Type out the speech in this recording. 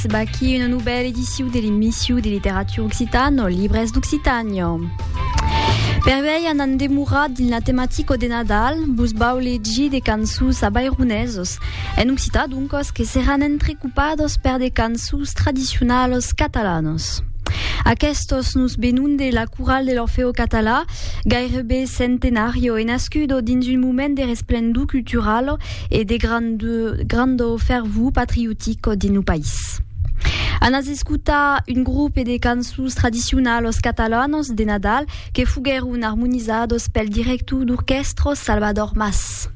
Baki una nouvelle édition de l'émission de littérature occitane, Libres d'Occitania. Pervei an andemurat din la tematique de Nadal, bus baulegi de cançons abairunesos, en Occità duncos que seran entrecupados per de cançons tradicionals catalanos. Aquestos nos benun de la Coral de l'Orfeo Català, gairebé centenario e nascudo dins un moment de resplendor cultural e de grande fervor patriotico din no país. Anas escuta un grupo de cançons tradicionals catalanos de Nadal que fugueron harmonizados pel director d'orquestra Salvador Mas.